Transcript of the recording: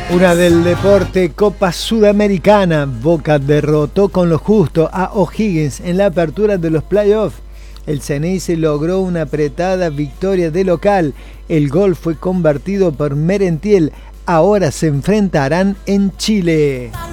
Una del deporte, Copa Sudamericana. Boca derrotó con lo justo a O'Higgins en la apertura de los playoffs. El Ceneice logró una apretada victoria de local. El gol fue convertido por Merentiel. Ahora se enfrentarán en Chile.